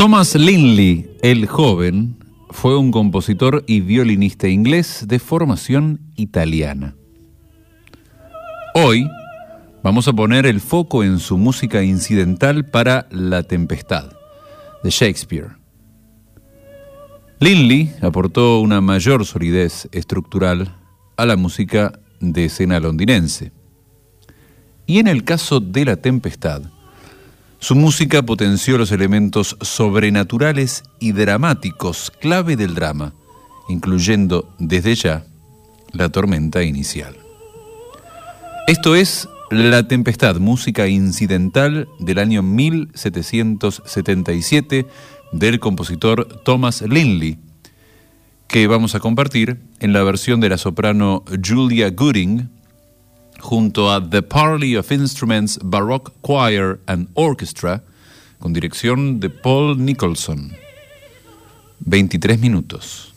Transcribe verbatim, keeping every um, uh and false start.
Thomas Linley, el joven, fue un compositor y violinista inglés de formación italiana. Hoy vamos a poner el foco en su música incidental para La Tempestad, de Shakespeare. Linley aportó una mayor solidez estructural a la música de escena londinense. Y en el caso de La Tempestad, su música potenció los elementos sobrenaturales y dramáticos clave del drama, incluyendo desde ya la tormenta inicial. Esto es La Tempestad, música incidental del año mil setecientos setenta y siete del compositor Thomas Linley, que vamos a compartir en la versión de la soprano Julia Gooding, junto a The Parley of Instruments Baroque Choir and Orchestra, con dirección de Paul Nicholson. veintitrés minutos.